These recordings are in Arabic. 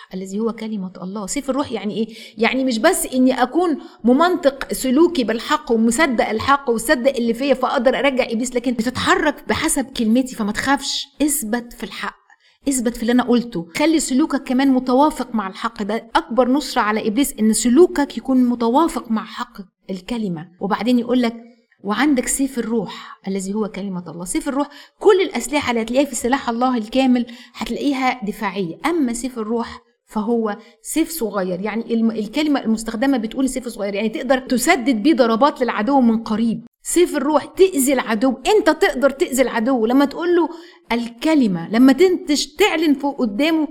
الذي هو كلمة الله. سيف الروح يعني ايه؟ يعني مش بس اني اكون ممنطق سلوكي بالحق ومصدق الحق ومصدق اللي فيا فاقدر ارجع ابليس، لكن بتتحرك بحسب كلمتي. فما تخافش، اثبت في الحق، اثبت في اللي انا قلته، خلي سلوكك كمان متوافق مع الحق. ده اكبر نصرة على ابليس، ان سلوكك يكون متوافق مع حق الكلمة. وبعدين يقولك وعندك سيف الروح الذي هو كلمة الله. سيف الروح كل الأسلحة اللي هتلاقيها في سلاح الله الكامل هتلاقيها دفاعية، أما سيف الروح فهو سيف صغير. يعني الكلمة المستخدمة بتقول سيف صغير، يعني تقدر تسدد بيه ضربات للعدو من قريب. سيف الروح تأذي العدو، انت تقدر تأذي العدو لما تقول له الكلمة، لما تنتش تعلن فوق قدامه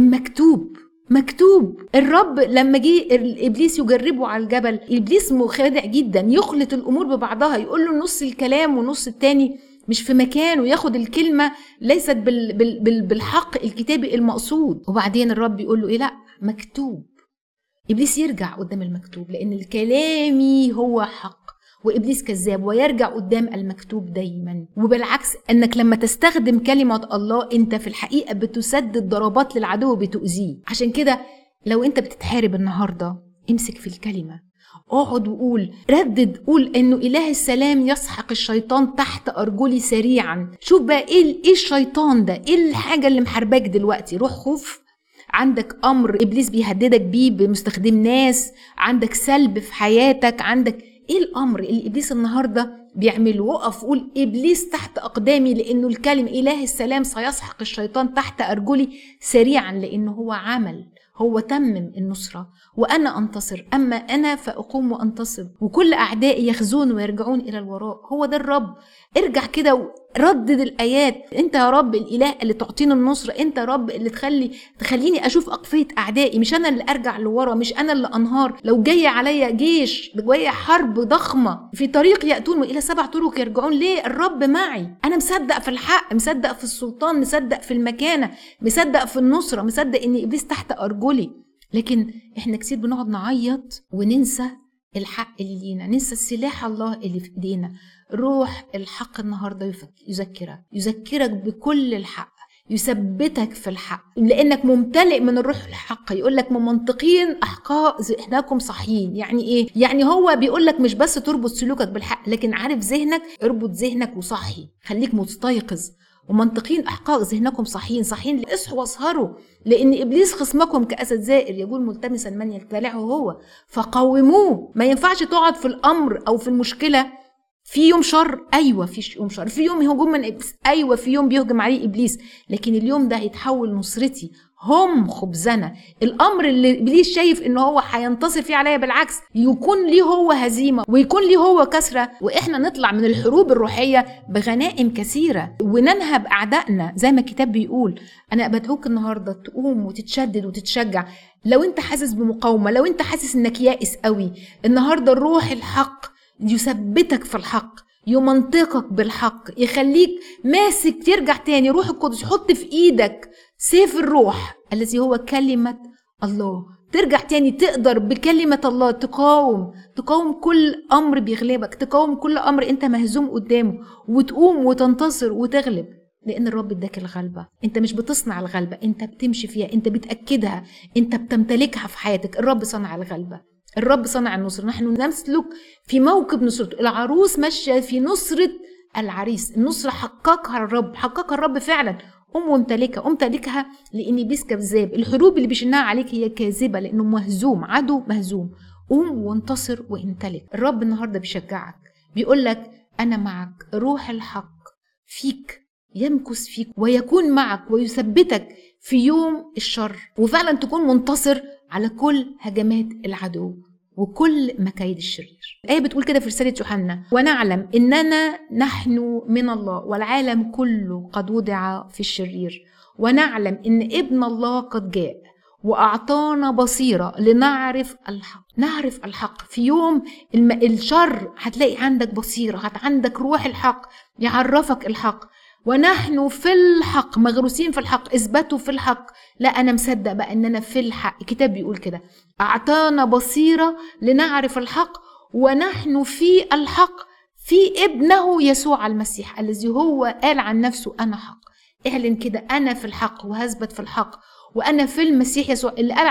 مكتوب. الرب لما جه ابليس يجربه على الجبل، ابليس مخادع جدا، يخلط الامور ببعضها، يقول له نص الكلام ونص التاني مش في مكان، وياخد الكلمة ليست بالحق الكتابي المقصود. وبعدين الرب يقول له ايه؟ لا، مكتوب. ابليس يرجع قدام المكتوب، لان الكلامي هو حق، وإبليس كذاب ويرجع قدام المكتوب دايما. وبالعكس، أنك لما تستخدم كلمة الله أنت في الحقيقة بتسدد ضربات للعدو بتؤذيه. عشان كده لو أنت بتتحارب النهاردة امسك في الكلمة، اقعد وقول، ردد، قول إنه إله السلام يسحق الشيطان تحت أرجلي سريعا. شوف بقى إيه الشيطان ده، إيه الحاجة اللي محارباك دلوقتي؟ روح خوف، عندك أمر إبليس بيهددك بيه بمستخدم ناس، عندك سلب في حياتك، عندك ايه الامر اللي ابليس النهارده بيعمله؟ وقف قول ابليس تحت اقدامي، لانه الكلمه اله السلام سيسحق الشيطان تحت ارجلي سريعا، لانه هو عمل، هو تمم النصره، وانا انتصر، اما انا فاقوم وانتصر، وكل اعدائي يخزون ويرجعون الى الوراء. هو ده الرب. ارجع كده وردد الايات. انت يا رب الاله اللي تعطيني النصره، انت يا رب اللي تخليني اشوف اقفيه اعدائي، مش انا اللي ارجع لورا، مش انا اللي انهار. لو جاي عليا جيش، جايه حرب ضخمه، في طريق ياتون والى 7 طرق يرجعون، ليه؟ الرب معي. انا مصدق في الحق، مصدق في السلطان، مصدق في المكانه، مصدق في النصره، مصدق ان ابليس تحت ارجلي. لكن احنا كتير بنقعد نعيط وننسى الحق اللي لينا، ننسى السلاح الله اللي في ايدينا. روح الحق النهارده يذكرك بكل الحق، يثبتك في الحق، لانك ممتلئ من الروح الحق. يقول لك ممنطقين احقاء ذهنكم صحيين. يعني ايه؟ يعني هو بيقول لك مش بس تربط سلوكك بالحق، لكن عارف ذهنك، اربط ذهنك وصحي، خليك مستيقظ. ومنطقين احقاق ذهنكم صحيين اصحوا واسهروا، لان ابليس خصمكم كاسد زائر يقول ملتمسا من يبتلعه هو فقاوموه. ما ينفعش تقعد في الامر او في المشكله في يوم شر، ايوه في يوم شر، في يوم هجوم من ابليس، ايوه في يوم بيهجم عليه ابليس، لكن اليوم ده هيتحول نصرتي، هم خبزنا. الامر اللي ابليس شايف ان هو هينتصر فيه عليا، بالعكس يكون ليه هو هزيمه ويكون ليه هو كسره، واحنا نطلع من الحروب الروحيه بغنائم كثيره وننهب اعدائنا زي ما الكتاب بيقول. انا بدعوك النهارده تقوم وتتشدد وتتشجع. لو انت حاسس بمقاومه، لو انت حاسس انك يائس قوي، النهارده الروح الحق يثبتك في الحق، يمنطقك بالحق، يخليك ماسك، ترجع تاني. روح القدس يحط في ايدك سيف الروح الذي هو كلمة الله، ترجع تاني تقدر بكلمة الله تقاوم كل امر بيغلبك، تقاوم كل امر انت مهزوم قدامه، وتقوم وتنتصر وتغلب، لان الرب اداك الغلبة. انت مش بتصنع الغلبة، انت بتمشي فيها، انت بتأكدها، انت بتمتلكها في حياتك. الرب صنع الغلبة، الرب صنع النصر، نحن نسلك في موكب نصرته. العروس ماشية في نصرة العريس، النصرة حققها الرب فعلا. امتلكها لان ابليس كذاب. الحروب اللي بيشنها عليك هي كاذبة، لانه مهزوم، عدو مهزوم. قوم وانتصر وامتلك. الرب النهارده بيشجعك، بيقول لك انا معك، روح الحق فيك يمكث فيك ويكون معك ويثبتك في يوم الشر، وفعلا تكون منتصر على كل هجمات العدو وكل مكايد الشرير. الآية بتقول كده في رسالة يوحنا: ونعلم إننا نحن من الله والعالم كله قد وضع في الشرير، ونعلم إن ابن الله قد جاء وأعطانا بصيرة لنعرف الحق. نعرف الحق في يوم الشر، هتلاقي عندك بصيرة، عندك روح الحق يعرفك الحق. ونحن في الحق، مغروسين في الحق، اثبتوا في الحق. لا انا مصدق بقى ان انا في الحق. الكتاب بيقول كده: اعطانا بصيرة لنعرف الحق ونحن في الحق في ابنه يسوع المسيح الذي هو قال عن نفسه انا حق. اعلن كده: انا في الحق وهثبت في الحق، وانا في المسيح يسوع. اللي قال